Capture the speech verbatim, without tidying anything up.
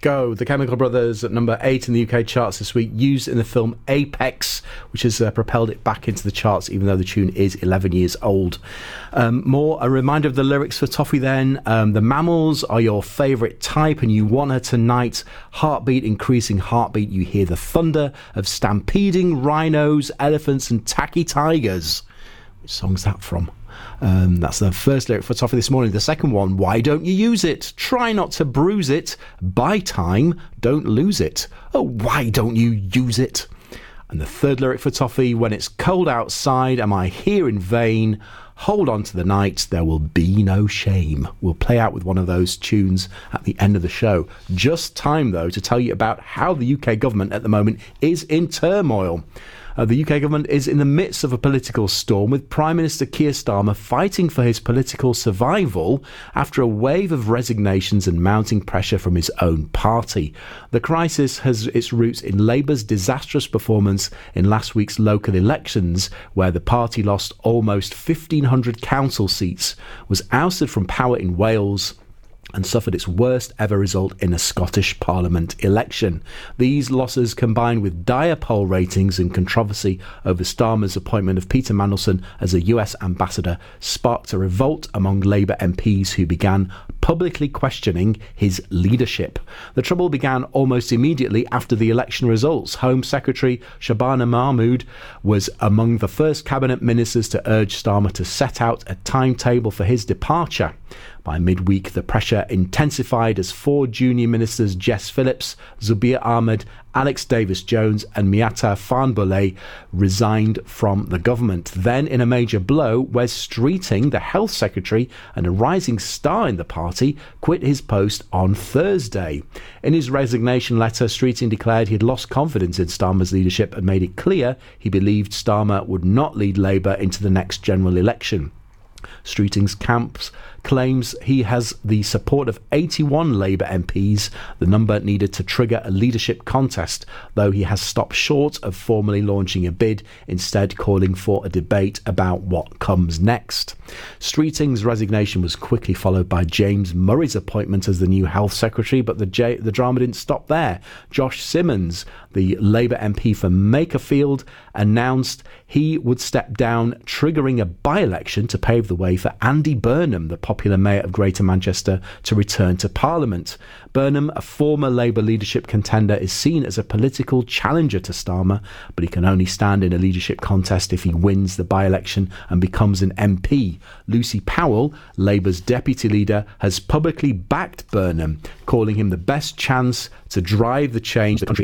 go. The Chemical Brothers at number eight in the U K charts this week, used in the film Apex, which has uh, propelled it back into the charts, even though the tune is eleven years old. Um, more, a reminder of the lyrics for Toffee then. Um, the mammals are your favourite type and you want her tonight. Heartbeat, increasing heartbeat. You hear the thunder of stampeding rhinos, elephants and tacky tigers. Which song's that from? Um, that's the first lyric for Toffee this morning. The second one, why don't you use it? Try not to bruise it. Buy time, don't lose it. Oh, why don't you use it? And the third lyric for Toffee, when it's cold outside, am I here in vain? Hold on to the night, there will be no shame. We'll play out with one of those tunes at the end of the show. Just time, though, to tell you about how the U K government at the moment is in turmoil. Uh, the U K government is in the midst of a political storm, with Prime Minister Keir Starmer fighting for his political survival after a wave of resignations and mounting pressure from his own party. The crisis has its roots in Labour's disastrous performance in last week's local elections, where the party lost almost fifteen hundred council seats, was ousted from power in Wales, and suffered its worst ever result in a Scottish Parliament election. These losses, combined with dire poll ratings and controversy over Starmer's appointment of Peter Mandelson as a U S ambassador, sparked a revolt among Labour M Ps who began publicly questioning his leadership. The trouble began almost immediately after the election results. Home Secretary Shabana Mahmood was among the first cabinet ministers to urge Starmer to set out a timetable for his departure. By midweek, the pressure intensified as four junior ministers, Jess Phillips, Zubir Ahmed, Alex Davis-Jones and Miatta Farnbole, resigned from the government. Then, in a major blow, Wes Streeting, the health secretary and a rising star in the party, quit his post on Thursday. In his resignation letter, Streeting declared he had lost confidence in Starmer's leadership and made it clear he believed Starmer would not lead Labour into the next general election. Streeting's camp claims he has the support of eighty-one Labour M Ps, the number needed to trigger a leadership contest, though he has stopped short of formally launching a bid, instead calling for a debate about what comes next. Streeting's resignation was quickly followed by James Murray's appointment as the new health secretary, but the, J- the drama didn't stop there. Josh Simmons, the Labour M P for Makerfield, announced he would step down, triggering a by-election to pave the way for Andy Burnham, the popular mayor of Greater Manchester, to return to Parliament. Burnham, a former Labour leadership contender, is seen as a political challenger to Starmer, but he can only stand in a leadership contest if he wins the by-election and becomes an M P. Lucy Powell, Labour's deputy leader, has publicly backed Burnham, calling him the best chance to drive the change the country